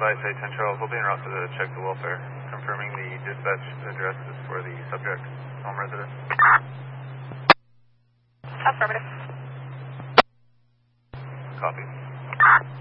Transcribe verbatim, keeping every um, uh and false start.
by say ten Charles, we'll be en route to the check the welfare, confirming the dispatch address is for the subject home residence. Affirmative. Copy.